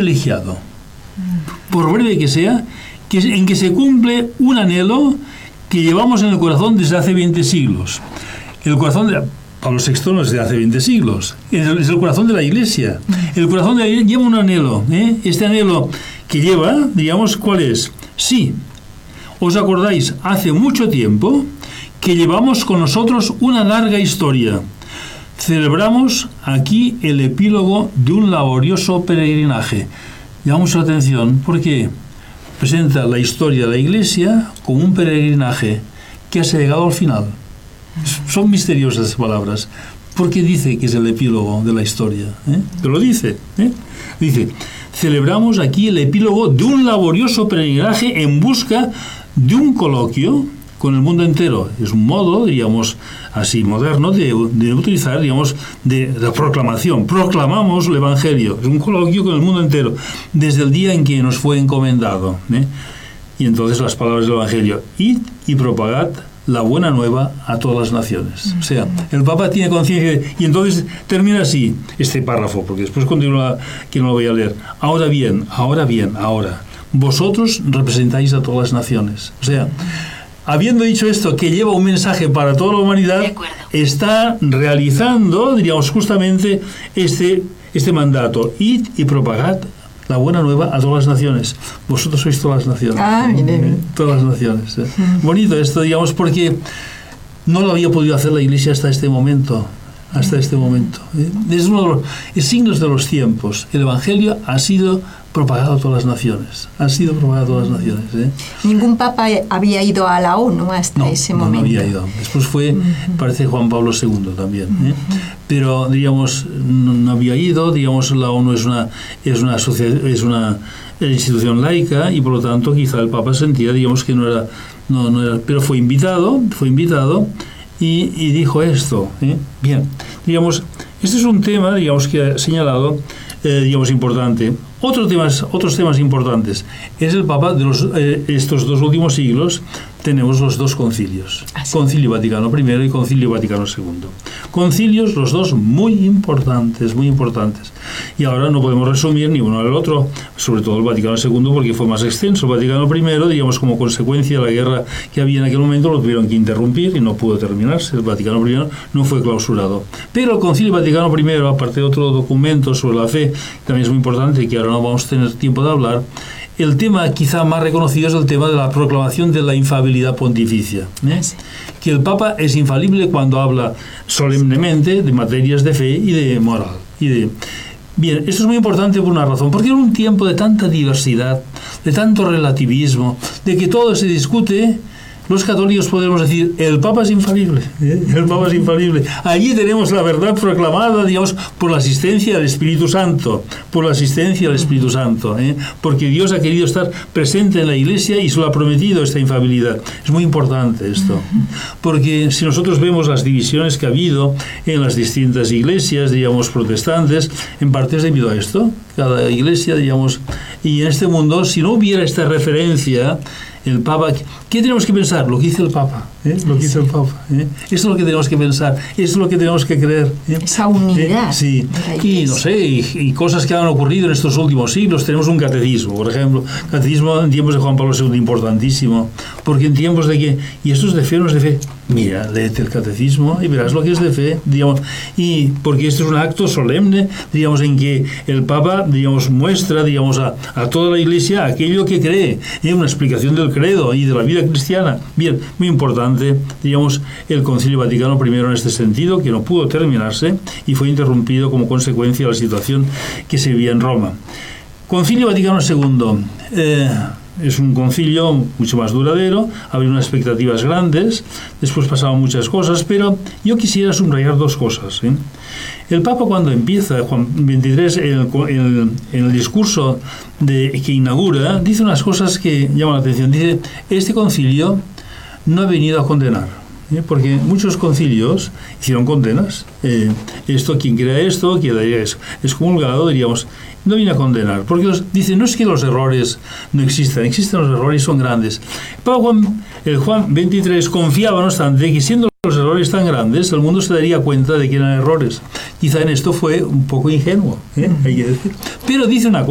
privilegiado, por breve que sea, en que se cumple un anhelo que llevamos en el corazón desde hace 20 siglos. El corazón de Pablo VI no es de hace 20 siglos, es el corazón de la Iglesia. El corazón de la Iglesia lleva un anhelo, este anhelo que lleva, digamos, ¿cuál es? Sí, os acordáis, hace mucho tiempo que llevamos con nosotros una larga historia. Celebramos aquí el epílogo de un laborioso peregrinaje. Llama mucho la atención porque presenta la historia de la Iglesia como un peregrinaje que ha llegado al final. Son misteriosas esas palabras, porque dice que es el epílogo de la historia. Pero lo dice. Dice, celebramos aquí el epílogo de un laborioso peregrinaje en busca de un coloquio con el mundo entero. Es un modo, digamos, así moderno de utilizar, digamos, de la proclamación. Proclamamos el Evangelio. Es un coloquio con el mundo entero, desde el día en que nos fue encomendado. Y entonces las palabras del Evangelio. Id y propagad la buena nueva a todas las naciones. O sea, el Papa tiene conciencia y entonces termina así este párrafo, porque después continúa, que no lo voy a leer. Ahora bien, vosotros representáis a todas las naciones. O sea, habiendo dicho esto, que lleva un mensaje para toda la humanidad, está realizando, diríamos, justamente este mandato. Id y propagad la buena nueva a todas las naciones. Vosotros sois todas las naciones. Todas las naciones. Bonito esto, digamos, porque no lo había podido hacer la Iglesia hasta este momento. Es uno de los signos de los tiempos. El Evangelio ha sido propagado a todas las naciones. Ningún papa había ido a la ONU hasta ese momento. No había ido. Después fue, parece, Juan Pablo II también. Pero, digamos, no había ido. Digamos, la ONU es una institución laica y, por lo tanto, quizá el papa sentía, digamos, que no era, pero fue invitado y dijo esto. Bien, digamos, este es un tema, digamos, que ha señalado, digamos, importante. Otros temas importantes. Es el Papa de estos dos últimos siglos. Tenemos los dos concilios. Concilio Vaticano I y Concilio Vaticano II. Concilios, los dos, muy importantes. Y ahora no podemos resumir ni uno al otro, sobre todo el Vaticano II, porque fue más extenso. El Vaticano I, digamos, como consecuencia de la guerra que había en aquel momento, lo tuvieron que interrumpir y no pudo terminarse. El Vaticano I no fue clausurado. Pero el Concilio Vaticano I, aparte de otro documento sobre la fe, también es muy importante, que ahora no vamos a tener tiempo de hablar. El tema quizá más reconocido es el tema de la proclamación de la infalibilidad pontificia. Que el Papa es infalible cuando habla solemnemente de materias de fe y de moral. Bien, esto es muy importante por una razón, porque en un tiempo de tanta diversidad, de tanto relativismo, de que todo se discute, los católicos podemos decir, el Papa es infalible, Allí tenemos la verdad proclamada, digamos, por la asistencia del Espíritu Santo, porque Dios ha querido estar presente en la Iglesia y se lo ha prometido esta infalibilidad. Es muy importante esto, porque si nosotros vemos las divisiones que ha habido en las distintas iglesias, digamos, protestantes, en parte es debido a esto. Cada iglesia, digamos, y en este mundo, si no hubiera esta referencia, el Papa, ¿qué tenemos que pensar? Lo que dice el Papa. Esto es lo que tenemos que pensar, esto es lo que tenemos que creer. Esa unidad. Sí. Y no sé, y cosas que han ocurrido en estos últimos siglos. Tenemos un catecismo, por ejemplo. Catecismo en tiempos de Juan Pablo II, importantísimo. Porque en tiempos de que, y esto es de fe, no es de fe. Mira, léete el catecismo y verás lo que es de fe, digamos. Y porque esto es un acto solemne, digamos, en que el Papa, digamos, muestra, digamos, a toda la Iglesia aquello que cree. Una explicación del credo y de la vida cristiana. Bien, muy importante, digamos, el Concilio Vaticano I en este sentido, que no pudo terminarse y fue interrumpido como consecuencia de la situación que se vivía en Roma. Concilio Vaticano II es un concilio mucho más duradero, había unas expectativas grandes, después pasaban muchas cosas, pero yo quisiera subrayar dos cosas. El Papa, cuando empieza, Juan XXIII, en el discurso que inaugura, dice unas cosas que llaman la atención. Dice, este concilio no ha venido a condenar, porque muchos concilios hicieron condenas. Quien crea esto, queda excomulgado, diríamos. No viene a condenar, porque dice, no es que los errores no existen los errores, son grandes. El Juan XXIII confiaba, no obstante, que siendo los errores tan grandes, el mundo se daría cuenta de que eran errores. Quizá en esto fue un poco ingenuo, hay que decir. Pero dice una cosa.